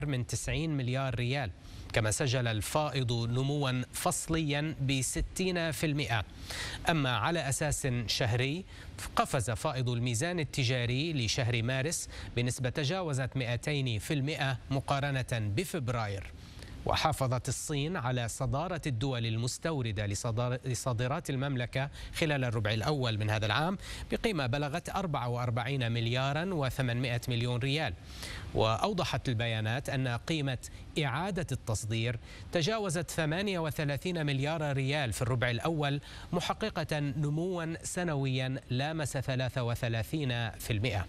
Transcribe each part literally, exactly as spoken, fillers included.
من تسعين مليار ريال. كما سجل الفائض نموا فصليا ب ستين بالمئة. أما على أساس شهري قفز فائض الميزان التجاري لشهر مارس بنسبة تجاوزت مئتين بالمئة مقارنة بفبراير. وحافظت الصين على صدارة الدول المستوردة لصادرات المملكة خلال الربع الأول من هذا العام بقيمة بلغت أربعة وأربعين مليارا وثمانمئة مليون ريال. وأوضحت البيانات أن قيمة إعادة التصدير تجاوزت ثمانية وثلاثين مليار ريال في الربع الأول، محققة نموا سنويا لامس ثلاثة وثلاثين بالمئة.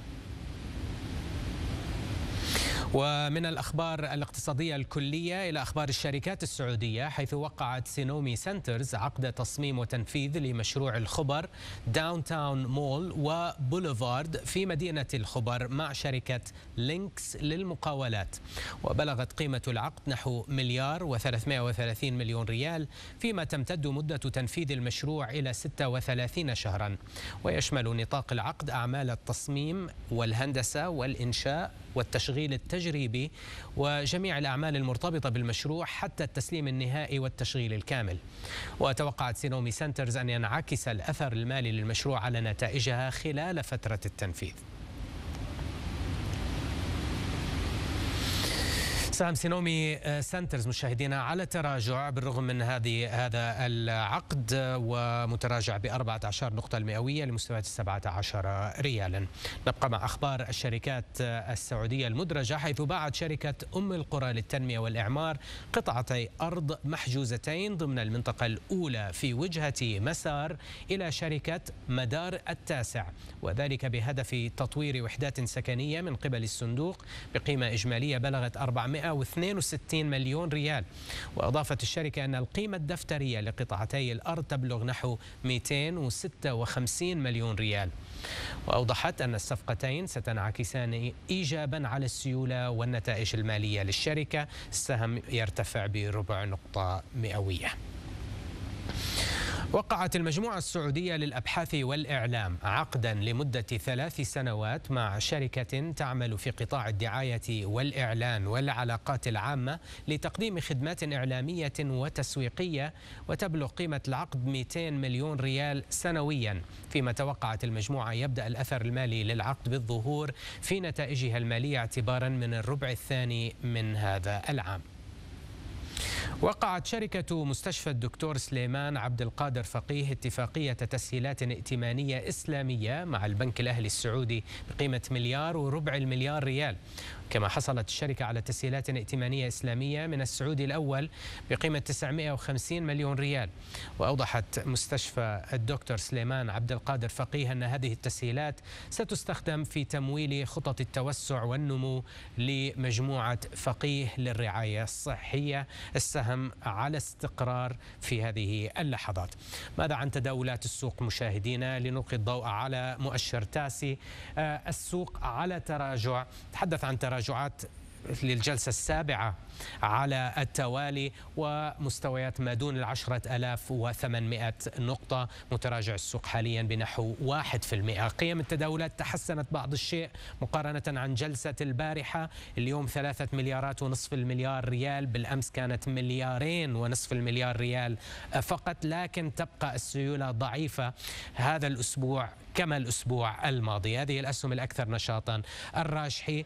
ومن الأخبار الاقتصادية الكلية إلى أخبار الشركات السعودية، حيث وقعت سينومي سنترز عقد تصميم وتنفيذ لمشروع الخبر داون تاون مول وبوليفارد في مدينة الخبر مع شركة لينكس للمقاولات. وبلغت قيمة العقد نحو مليار وثلاثمئة وثلاثين مليون ريال، فيما تمتد مدة تنفيذ المشروع إلى ستة وثلاثين شهرا. ويشمل نطاق العقد أعمال التصميم والهندسة والإنشاء والتشغيل التجريبي وجميع الأعمال المرتبطة بالمشروع حتى التسليم النهائي والتشغيل الكامل. وتوقعت سينومي سنترز أن ينعكس الأثر المالي للمشروع على نتائجها خلال فترة التنفيذ. سهم سينومي سنترز مشاهدينا على تراجع بالرغم من هذه هذا العقد، ومتراجع بأربعة عشر نقطة المئوية لمستويات السبعة عشر ريالا. نبقى مع أخبار الشركات السعودية المدرجة، حيث باعت شركة أم القرى للتنمية والإعمار قطعتي أرض محجوزتين ضمن المنطقة الأولى في وجهة مسار إلى شركة مدار التاسع، وذلك بهدف تطوير وحدات سكنية من قبل الصندوق بقيمة إجمالية بلغت أربعمئة واثنين وستين مليون ريال. وأضافت الشركة أن القيمة الدفترية لقطعتي الأرض تبلغ نحو مئتين وستة وخمسين مليون ريال. وأوضحت أن الصفقتين ستنعكسان إيجابا على السيولة والنتائج المالية للشركة. السهم يرتفع بربع نقطة مئوية. وقعت المجموعة السعودية للأبحاث والإعلام عقدا لمدة ثلاث سنوات مع شركة تعمل في قطاع الدعاية والإعلان والعلاقات العامة لتقديم خدمات إعلامية وتسويقية، وتبلغ قيمة العقد مئتين مليون ريال سنويا. فيما توقعت المجموعة يبدأ الأثر المالي للعقد بالظهور في نتائجها المالية اعتبارا من الربع الثاني من هذا العام. وقعت شركة مستشفى الدكتور سليمان عبد القادر فقيه اتفاقية تسهيلات ائتمانية إسلامية مع البنك الأهلي السعودي بقيمة مليار وربع المليار ريال. كما حصلت الشركة على تسهيلات ائتمانية إسلامية من السعودي الأول بقيمة تسعمئة وخمسين مليون ريال. وأوضحت مستشفى الدكتور سليمان عبد القادر فقيه أن هذه التسهيلات ستستخدم في تمويل خطط التوسع والنمو لمجموعة فقيه للرعاية الصحية. السهم على استقرار في هذه اللحظات. ماذا عن تداولات السوق مشاهدينا؟ لنلقي الضوء على مؤشر تاسي. السوق على تراجع، تحدث عن تراجعات للجلسة السابعة على التوالي ومستويات ما دون العشرة آلاف وثمانمئة نقطة. متراجع السوق حاليا بنحو واحد في المئة. قيم التداولات تحسنت بعض الشيء مقارنة عن جلسة البارحة. اليوم ثلاثة مليارات ونصف المليار ريال، بالأمس كانت مليارين ونصف المليار ريال فقط، لكن تبقى السيولة ضعيفة هذا الأسبوع كما الأسبوع الماضي. هذه الأسهم الأكثر نشاطا. الراجحي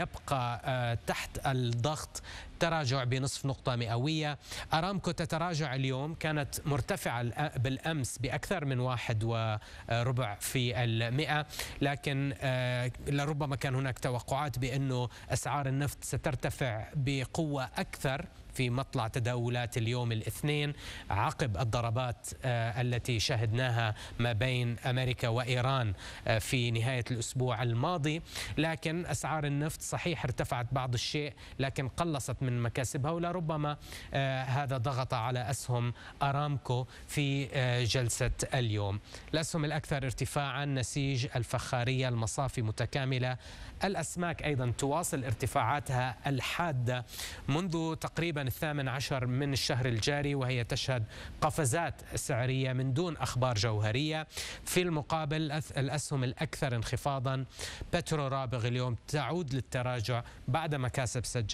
يبقى تحت الضغط، تراجع بنصف نقطة مئوية. أرامكو تتراجع اليوم، كانت مرتفعة بالأمس بأكثر من واحد وربع في المئة، لكن لربما كان هناك توقعات بأنه أسعار النفط سترتفع بقوة أكثر في مطلع تداولات اليوم الاثنين عقب الضربات التي شهدناها ما بين أمريكا وإيران في نهاية الأسبوع الماضي. لكن أسعار النفط صحيح ارتفعت بعض الشيء، لكن قلصت من مكاسبها، ولربما هذا ضغط على أسهم أرامكو في جلسة اليوم. الأسهم الأكثر ارتفاعا نسيج، الفخارية، المصافي متكاملة. الأسماك أيضا تواصل ارتفاعاتها الحادة منذ تقريبا الثامن عشر من الشهر الجاري، وهي تشهد قفزات سعرية من دون أخبار جوهرية. في المقابل الأسهم الأكثر انخفاضا بترو رابغ اليوم تعود للتراجع بعد مكاسب سجلت